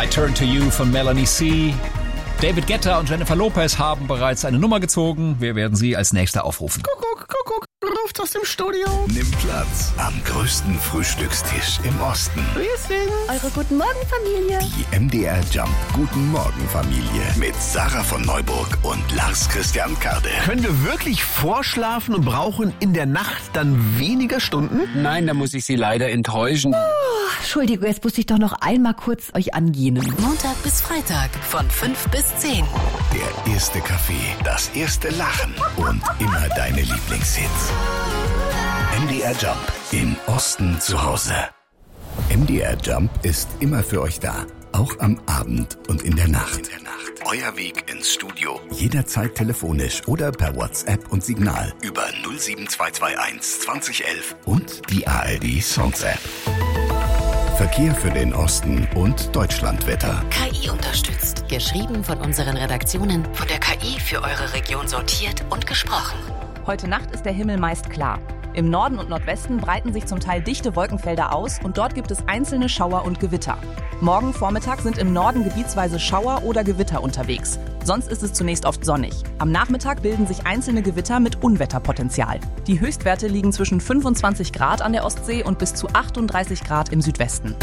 I Turn to You von Melanie C. David Guetta und Jennifer Lopez haben bereits eine Nummer gezogen. Wir werden sie als nächster aufrufen. Kuckuck, ruft aus dem Studio. Nimm Platz am größten Frühstückstisch im Osten. Wir sind Eure Guten Morgen Familie. Die MDR Jump Guten Morgen Familie mit Sarah von Neuburg und Lars Christian Kade. Können wir wirklich vorschlafen und brauchen in der Nacht dann weniger Stunden? Nein, da muss ich Sie leider enttäuschen. Entschuldigung, jetzt muss ich doch noch einmal kurz euch angehen. Montag bis Freitag von 5 bis 10. Der erste Kaffee, das erste Lachen und immer deine Lieblingshits. MDR Jump im Osten zu Hause. MDR Jump ist immer für euch da. Auch am Abend und in der Nacht. Euer Weg ins Studio. Jederzeit telefonisch oder per WhatsApp und Signal über 07221 2011 und die ARD Songs App. Verkehr für den Osten und Deutschlandwetter. KI unterstützt. Geschrieben von unseren Redaktionen. Von der KI für eure Region sortiert und gesprochen. Heute Nacht ist der Himmel meist klar. Im Norden und Nordwesten breiten sich zum Teil dichte Wolkenfelder aus und dort gibt es einzelne Schauer und Gewitter. Morgen Vormittag sind im Norden gebietsweise Schauer oder Gewitter unterwegs. Sonst ist es zunächst oft sonnig. Am Nachmittag bilden sich einzelne Gewitter mit Unwetterpotenzial. Die Höchstwerte liegen zwischen 25 Grad an der Ostsee und bis zu 38 Grad im Südwesten.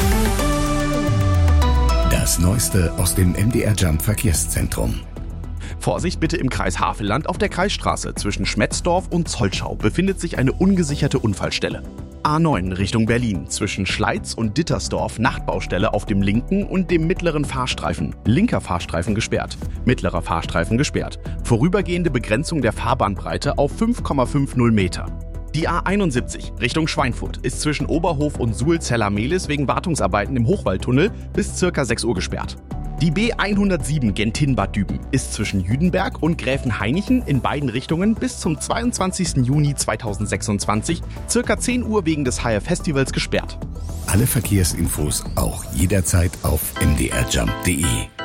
Das Neueste aus dem MDR Jump Verkehrszentrum. Vorsicht bitte im Kreis Havelland. Auf der Kreisstraße zwischen Schmetzdorf und Zollschau befindet sich eine ungesicherte Unfallstelle. A9 Richtung Berlin zwischen Schleiz und Dittersdorf Nachtbaustelle auf dem linken und dem mittleren Fahrstreifen. Linker Fahrstreifen gesperrt, mittlerer Fahrstreifen gesperrt. Vorübergehende Begrenzung der Fahrbahnbreite auf 5,50 Meter. Die A71 Richtung Schweinfurt ist zwischen Oberhof und Suhl-Zella-Mehlis wegen Wartungsarbeiten im Hochwaldtunnel bis ca. 6 Uhr gesperrt. Die B107 Gentin-Bad Düben ist zwischen Jüdenberg und Gräfenhainichen in beiden Richtungen bis zum 22. Juni 2026 ca. 10 Uhr wegen des HR-Festivals gesperrt. Alle Verkehrsinfos auch jederzeit auf mdrjump.de.